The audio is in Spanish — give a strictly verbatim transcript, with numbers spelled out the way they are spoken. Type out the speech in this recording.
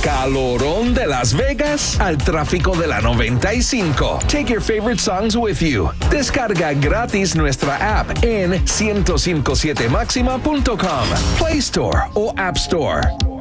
calorón de Las Vegas al tráfico de la noventa y cinco. Take your favorite songs with you. Descarga gratis nuestra app en ciento cincuenta y siete máxima punto com, Play Store o App Store.